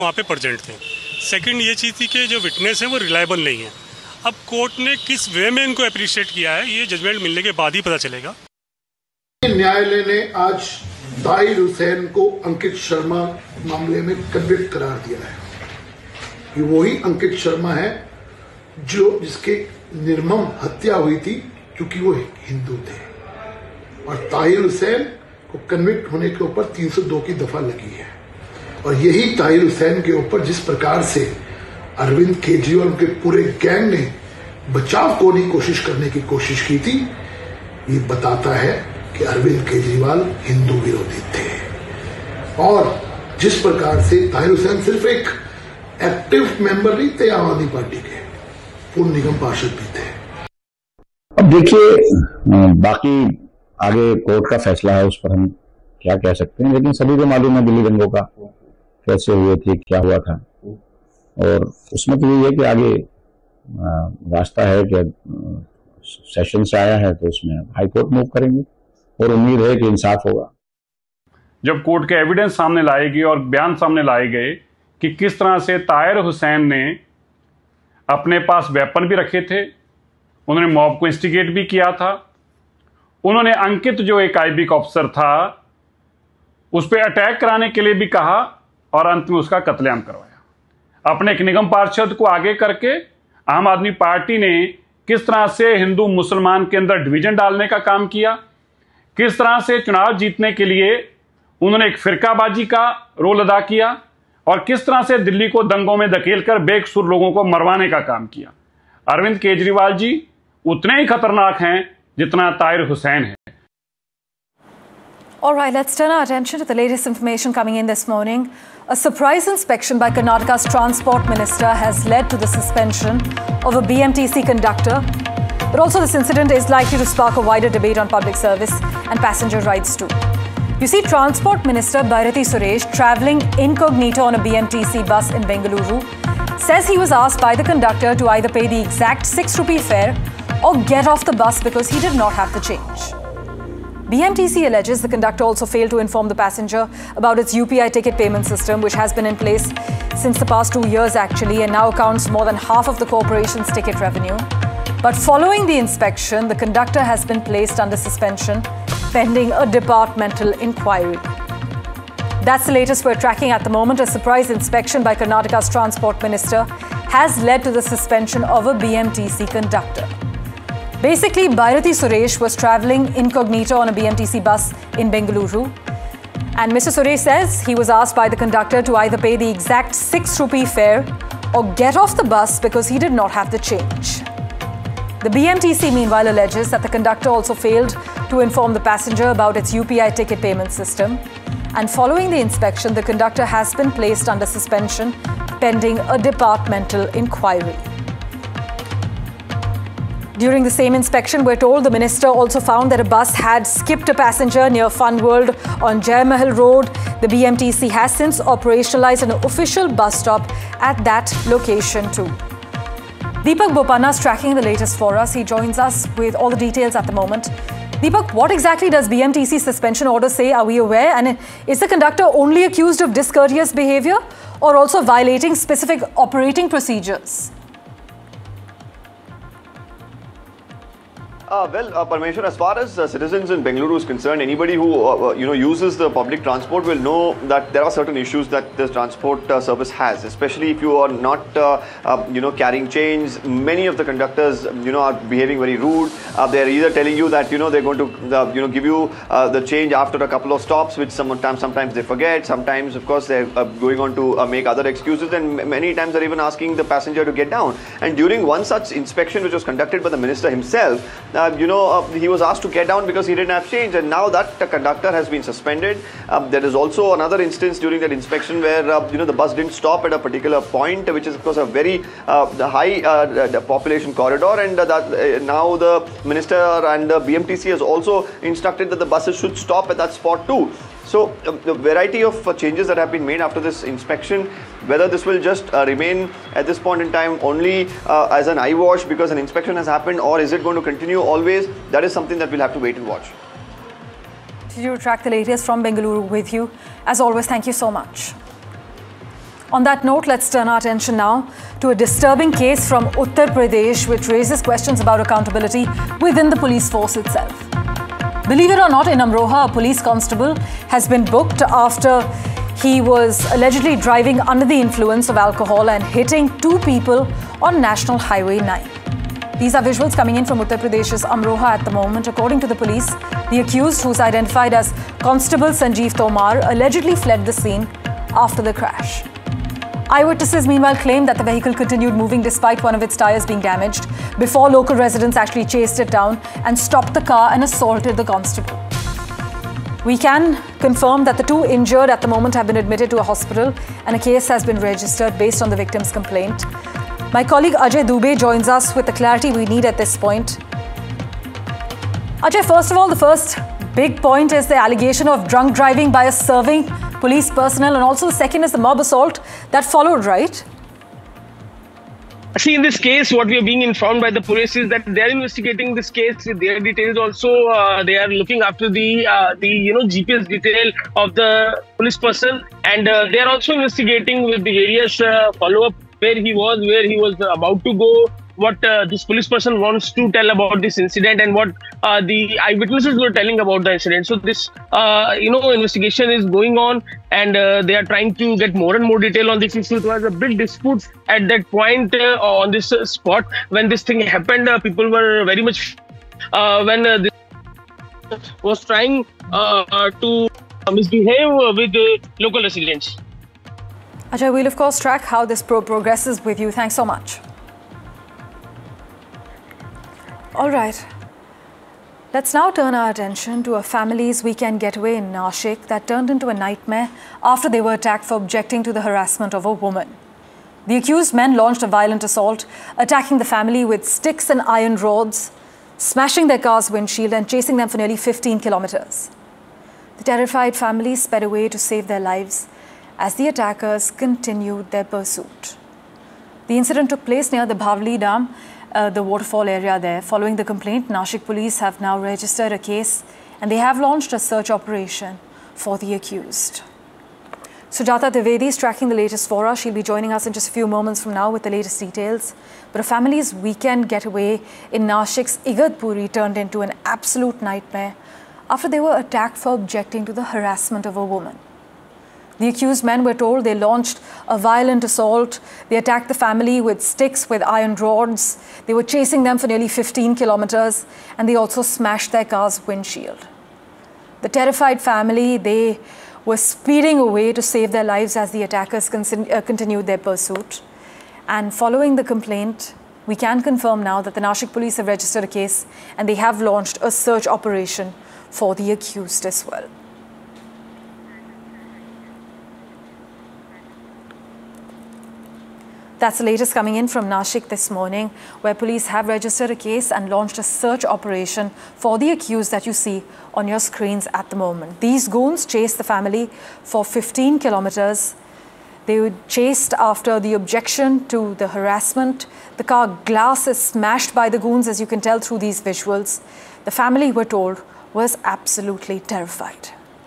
वहाँ पे प्रेजेंट थे। सेकंड ये चीज़ थी कि जो विटनेस है वो रिलायबल नहीं है। अब कोर्ट ने किस वे में इनको अप्रिशिएट किया है ये जजमेंट मिलने के बाद ही पता चलेगा। न्यायालय ने आज ताहिर हुसैन को अंकित शर्मा मामले में कन्विक्ट करार दिया है। ये वही अंकित शर्मा है जिसके निर्मम हत्या हुई थी क्योंकि वो हिंदू थे, और ताहिर हुसैन को कन्विक्ट होने के ऊपर 302 की दफा लगी है। और यही ताहिर हुसैन के ऊपर जिस प्रकार से अरविंद केजरीवाल उनके पूरे गैंग ने बचाव करने की कोशिश की थी, ये बताता है कि अरविंद केजरीवाल हिंदू विरोधी थे। और जिस प्रकार से ताहिर हुसैन सिर्फ एक एक्टिव मेंबर नहीं थे आम आदमी पार्टी के, पूर्ण निगम पार्षद भी थे। अब देखिए बाकी आगे कोर्ट का फैसला है, उस पर हम क्या कह सकते हैं, लेकिन सभी को मालूम है दिल्ली दंगों का कैसे हुए थे, क्या हुआ था। और उसमें तो ये है कि आगे रास्ता है कि सेशन से आया है तो उसमें हाई कोर्ट मूव करेंगे और उम्मीद है कि इंसाफ होगा। जब कोर्ट के एविडेंस सामने लाए गए और बयान सामने लाए गए कि किस तरह से ताहिर हुसैन ने अपने पास वेपन भी रखे थे, उन्होंने मॉब को इंस्टिगेट भी किया था, उन्होंने अंकित जो एक आईबी का ऑफिसर था उस पर अटैक कराने के लिए भी कहा और अंत में उसका कत्लेआम करवाया। अपने एक निगम पार्षद को आगे करके आम आदमी पार्टी ने किस तरह से हिंदू मुसलमान के अंदर डिवीजन डालने का काम किया, किस तरह से चुनाव जीतने के लिए उन्होंने एक फिरकाबाजी का रोल अदा किया और किस तरह से दिल्ली को दंगों में धकेलकर बेकसूर लोगों को मरवाने का काम किया। अरविंद केजरीवाल जी उतने ही खतरनाक हैं जितना ताहिर हुसैन है। All right, let's turn our attention to the latest information coming in this morning. A surprise inspection by Karnataka's Transport Minister has led to the suspension of a BMTC conductor. But also this incident is likely to spark a wider debate on public service and passenger rights too. You see, Transport Minister Bhairathi Suresh, travelling incognito on a BMTC bus in Bengaluru, says he was asked by the conductor to either pay the exact 6 rupee fare or get off the bus because he did not have the change. BMTC alleges the conductor also failed to inform the passenger about its UPI ticket payment system, which has been in place since the past 2 years actually, and now accounts more than half of the corporation's ticket revenue. But following the inspection, the conductor has been placed under suspension pending a departmental inquiry. That's the latest we're tracking at the moment. A surprise inspection by Karnataka's Transport Minister has led to the suspension of a BMTC conductor. Basically, Bhairathi Suresh was travelling incognito on a BMTC bus in Bengaluru. And Mr. Suresh says he was asked by the conductor to either pay the exact 6 rupee fare or get off the bus because he did not have the change. The BMTC meanwhile alleges that the conductor also failed to inform the passenger about its UPI ticket payment system. And following the inspection, the conductor has been placed under suspension pending a departmental inquiry. During the same inspection, we're told the minister also found that a bus had skipped a passenger near Fun World on Jai Mahal Road. The BMTC has since operationalized an official bus stop at that location too. Deepak Bopanna is tracking the latest for us. He joins us with all the details at the moment. Deepak, what exactly does BMTC suspension order say? Are we aware? And is the conductor only accused of discourteous behavior or also violating specific operating procedures? Parmeshwar, as far as citizens in Bengaluru is concerned, anybody who uses the public transport will know that there are certain issues that the transport service has, especially if you are not carrying change. Many of the conductors are behaving very rude. They are either telling you that they're going to give you the change after a couple of stops, which sometimes they forget. Sometimes, of course, they're going on to make other excuses, and many times they're even asking the passenger to get down. And during one such inspection, which was conducted by the minister himself, he was asked to get down because he didn't have change, and now that conductor has been suspended. There is also another instance during that inspection where the bus didn't stop at a particular point, which is of course a very high population corridor, and now the minister and the BMTC has also instructed that the buses should stop at that spot too. So the variety of changes that have been made after this inspection, whether this will just remain at this point in time only as an eye wash because an inspection has happened, or is it going to continue always, that is something that we'll have to wait and watch. To track the latest from Bengaluru with you. As always, thank you so much. On that note, let's turn our attention now to a disturbing case from Uttar Pradesh which raises questions about accountability within the police force itself. Believe it or not, in Amroha, a police constable has been booked after he was allegedly driving under the influence of alcohol and hitting two people on National Highway 9. These are visuals coming in from Uttar Pradesh's Amroha at the moment. According to the police, the accused, who's identified as Constable Sanjeev Tomar, allegedly fled the scene after the crash. Eyewitnesses meanwhile claimed that the vehicle continued moving despite one of its tires being damaged before local residents actually chased it down and stopped the car and assaulted the constable. We can confirm that the two injured at the moment have been admitted to a hospital and a case has been registered based on the victim's complaint. My colleague Ajay Dubey joins us with the clarity we need at this point. Ajay, first of all, the first big point is the allegation of drunk driving by a serving police personnel, and also the second is the mob assault that followed, right? See, in this case, what we are being informed by the police is that they are investigating this case. Their details also, they are looking after the GPS detail of the police person, and they are also investigating with the various follow-up where he was about to go, what this police person wants to tell about this incident, and what the eyewitnesses were telling about the incident. So this, investigation is going on, and they are trying to get more and more detail on this issue. There was a big dispute at that point on this spot when this thing happened. People were very much when this was trying to misbehave with the local residents. Ajay, we'll of course track how this progresses with you. Thanks so much. All right, let's now turn our attention to a family's weekend getaway in Nashik that turned into a nightmare after they were attacked for objecting to the harassment of a woman. The accused men launched a violent assault, attacking the family with sticks and iron rods, smashing their car's windshield and chasing them for nearly 15 kilometers. The terrified family sped away to save their lives as the attackers continued their pursuit. The incident took place near the Bhavli Dam, the waterfall area there. Following the complaint, Nashik police have now registered a case and they have launched a search operation for the accused. Sujata Trivedi is tracking the latest for us. She'll be joining us in just a few moments from now with the latest details. But a family's weekend getaway in Nashik's Igatpuri turned into an absolute nightmare after they were attacked for objecting to the harassment of a woman. The accused men were told they launched a violent assault. They attacked the family with sticks, with iron rods. They were chasing them for nearly 15 kilometers, and they also smashed their car's windshield. The terrified family, they were speeding away to save their lives as the attackers continued their pursuit. And following the complaint, we can confirm now that the Nashik police have registered a case and they have launched a search operation for the accused as well. That's the latest coming in from Nashik this morning, where police have registered a case and launched a search operation for the accused that you see on your screens at the moment. These goons chased the family for 15 kilometers. They were chased after the objection to the harassment. The car glass is smashed by the goons, as you can tell through these visuals. The family, we're told, was absolutely terrified.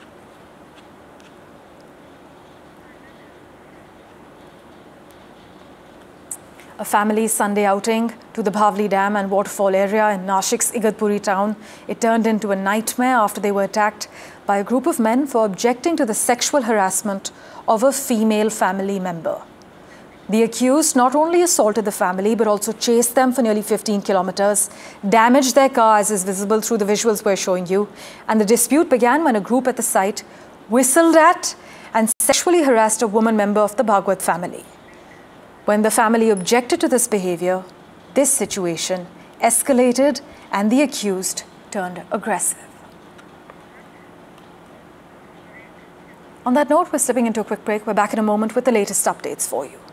A family's Sunday outing to the Bhavli Dam and waterfall area in Nashik's Igatpuri town. It turned into a nightmare after they were attacked by a group of men for objecting to the sexual harassment of a female family member. The accused not only assaulted the family but also chased them for nearly 15 kilometers, damaged their car as is visible through the visuals we're showing you, and the dispute began when a group at the site whistled at and sexually harassed a woman member of the Bhagwat family. When the family objected to this behavior, this situation escalated and the accused turned aggressive. On that note, we're slipping into a quick break. We're back in a moment with the latest updates for you.